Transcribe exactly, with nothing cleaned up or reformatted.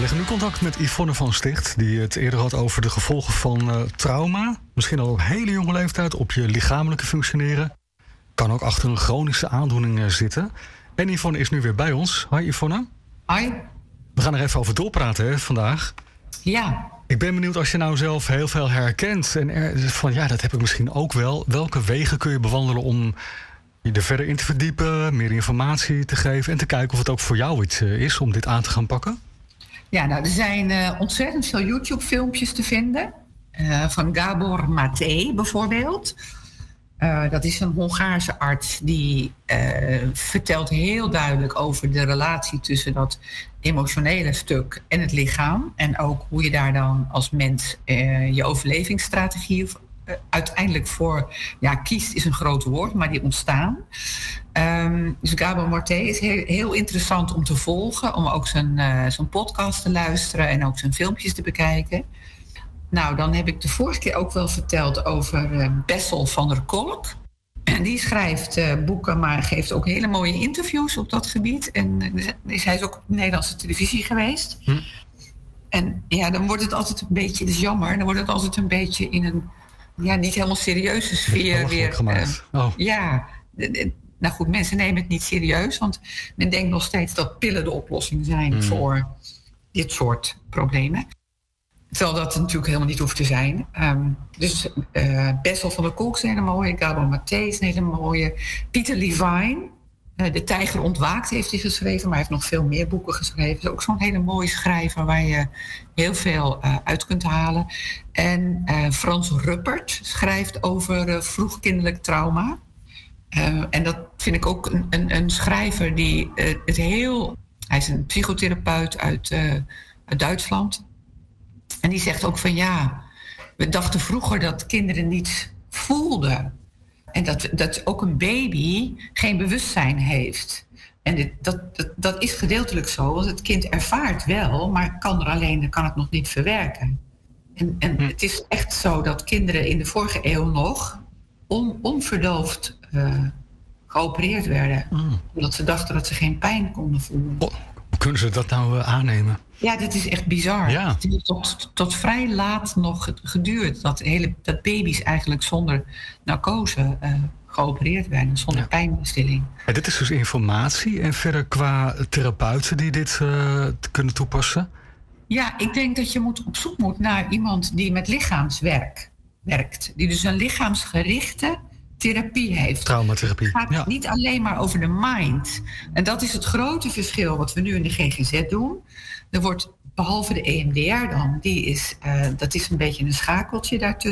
leggen nu contact met Yvonne van Sticht, die het eerder had over de gevolgen van uh, trauma. Misschien al op een hele jonge leeftijd op je lichamelijke functioneren. Kan ook achter een chronische aandoening uh, zitten. En Yvonne is nu weer bij ons. Hoi Yvonne. Hoi. We gaan er even over doorpraten hè, vandaag. Ja. Ik ben benieuwd als je nou zelf heel veel herkent. En er, van ja, dat heb ik misschien ook wel. Welke wegen kun je bewandelen om je er verder in te verdiepen, meer informatie te geven en te kijken of het ook voor jou iets uh, is om dit aan te gaan pakken? Ja, nou, er zijn uh, ontzettend veel YouTube-filmpjes te vinden. Uh, van Gabor Maté bijvoorbeeld. Uh, dat is een Hongaarse arts die uh, vertelt heel duidelijk over de relatie tussen dat emotionele stuk en het lichaam. En ook hoe je daar dan als mens uh, je overlevingsstrategie uh, uiteindelijk voor ja, kiest, is een groot woord, maar die ontstaan. Um, dus Gabor Maté is heel, heel interessant om te volgen, om ook zijn, uh, zijn podcast te luisteren en ook zijn filmpjes te bekijken. Nou, dan heb ik de vorige keer ook wel verteld over uh, Bessel van der Kolk. En die schrijft uh, boeken, maar geeft ook hele mooie interviews op dat gebied. En uh, dus hij is ook op de Nederlandse televisie geweest. Hm. En ja, dan wordt het altijd een beetje, dat is jammer, dan wordt het altijd een beetje in een ja, niet helemaal serieuze sfeer weer. Gemaakt. Uh, oh. Ja, nou goed, mensen nemen het niet serieus, want men denkt nog steeds dat pillen de oplossing zijn hm. voor dit soort problemen. Terwijl dat natuurlijk helemaal niet hoeft te zijn. Um, dus uh, Bessel van der Kolk is een hele mooie. Gabor Maté is een hele mooie. Pieter Levine, uh, De Tijger Ontwaakt heeft hij geschreven. Maar hij heeft nog veel meer boeken geschreven. Is ook zo'n hele mooie schrijver waar je heel veel uh, uit kunt halen. En uh, Frans Ruppert schrijft over uh, vroegkindelijk trauma. Uh, en dat vind ik ook een, een, een schrijver die uh, het heel... Hij is een psychotherapeut uit, uh, uit Duitsland. En die zegt ook van ja, we dachten vroeger dat kinderen niets voelden. En dat, dat ook een baby geen bewustzijn heeft. En dit, dat, dat, dat is gedeeltelijk zo, want het kind ervaart wel, maar kan er alleen, kan het nog niet verwerken. En, en hm. het is echt zo dat kinderen in de vorige eeuw nog on, onverdoofd uh, geopereerd werden. Hm. Omdat ze dachten dat ze geen pijn konden voelen. Oh, hoe kunnen ze dat nou uh, aannemen? Ja, dit is echt bizar. Ja. Het heeft tot, tot vrij laat nog geduurd. Dat, hele, dat baby's eigenlijk zonder narcose uh, geopereerd werden. Zonder ja. pijnbestilling. Ja, dit is dus informatie. En verder qua therapeuten die dit uh, kunnen toepassen? Ja, ik denk dat je moet op zoek moet naar iemand die met lichaamswerk werkt. Die dus een lichaamsgerichte therapie heeft. Traumatherapie. Het gaat ja. niet alleen maar over de mind. En dat is het grote verschil wat we nu in de G G Z doen. Er wordt, behalve de E M D R dan, die is, uh, dat is een beetje een schakeltje daartussen.